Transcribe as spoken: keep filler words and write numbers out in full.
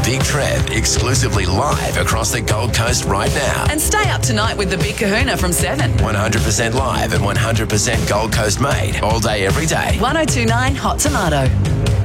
Big Trev exclusively live across the Gold Coast right now. And stay up tonight with the Big Kahuna from seven. one hundred percent live and one hundred percent Gold Coast made all day, every day. one oh two point nine Hot Tomato.